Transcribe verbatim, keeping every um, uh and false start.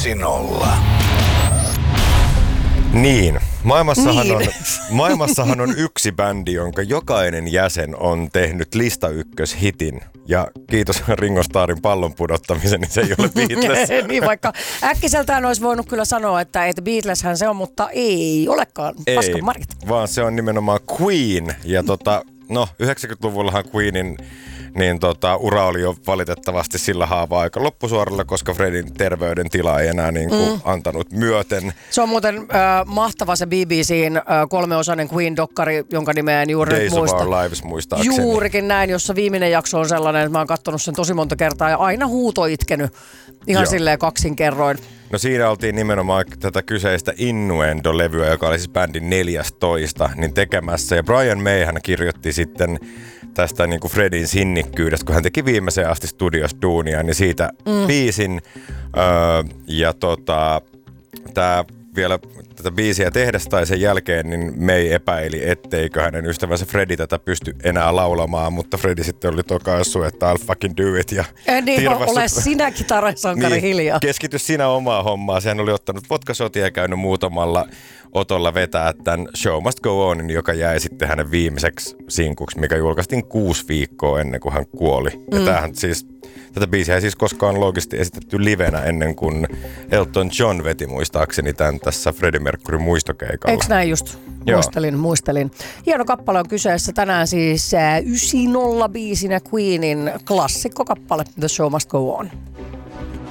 yksi nolla. Niin. Maailmassahan, Niin. On, maailmassahan on yksi bändi, jonka jokainen jäsen on tehnyt lista ykköshitin. Ja kiitos Ringo Starrin pallon pudottamisen, niin se ei ole Beatles. Niin, vaikka äkkiseltään olisi voinut kyllä sanoa, että, että Beatleshän se on, mutta ei olekaan. Paskan marjat. Vaan se on nimenomaan Queen. Ja tota, no, yhdeksänkymmentäluvullahan Queenin niin tota, ura oli jo valitettavasti sillä haavaa aika loppusuoralla, koska Fredin terveydentila ei enää niin kuin mm. antanut myöten. Se on muuten äh, mahtava se B B C:n äh, kolmeosainen Queen-dokkari, jonka nimeä en juuri Days muista. of Our Lives muistaakseni. Juurikin näin, jossa viimeinen jakso on sellainen, että mä oon katsonut sen tosi monta kertaa ja aina huuto itkenyt. Ihan Joo. silleen kaksin kerroin. No siinä oltiin nimenomaan tätä kyseistä Innuendo-levyä, joka oli siis bändin neljästoista, niin tekemässä. Ja Brian May hän kirjoitti sitten tästä niin kuin Fredin sinnikkyydestä, kun hän teki viimeiseen asti studios duunia, niin siitä mm. biisin. Öö, ja tota, tää vielä tätä biisiä tehdessä tai sen jälkeen, niin May epäili, etteikö hänen ystävänsä Fredi tätä pysty enää laulamaan, mutta Fredi sitten oli tokaissut, että I'll fucking do it. Ja Ei niin, tirvassut- ole sinä kitarasankari niin, hiljaa. keskity sinä omaa hommaa. Sehän oli ottanut vodkasotia ja käynyt muutamalla otolla vetää tämän Show Must Go Onin, joka jäi sitten hänen viimeiseksi sinkuksi, mikä julkaistiin kuusi viikkoa ennen kuin hän kuoli. Mm. Ja tämähän siis, tätä biisiä ei siis koskaan loogisesti esitetty livenä ennen kuin Elton John veti muistaakseni tämän tässä Freddie Mercury muistokeikalla. Eikö näin just? Joo. Muistelin, muistelin. Hieno kappale on kyseessä tänään siis äh, yhdeksänkymmentä biisinä Queenin klassikkokappale The Show Must Go On.